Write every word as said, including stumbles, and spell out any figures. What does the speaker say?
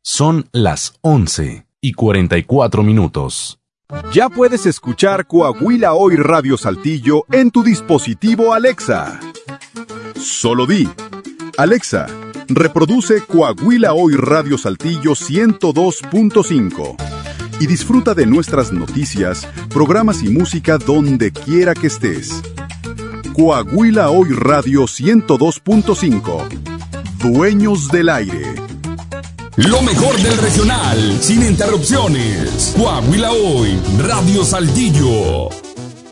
Son las once y cuarenta y cuatro minutos. Ya puedes escuchar Coahuila Hoy Radio Saltillo en tu dispositivo Alexa. Solo di: Alexa, reproduce Coahuila Hoy Radio Saltillo ciento dos punto cinco y disfruta de nuestras noticias, programas y música donde quiera que estés. Coahuila Hoy Radio ciento dos punto cinco. Dueños del aire. Lo mejor del regional, sin interrupciones. Coahuila Hoy, Radio Saltillo.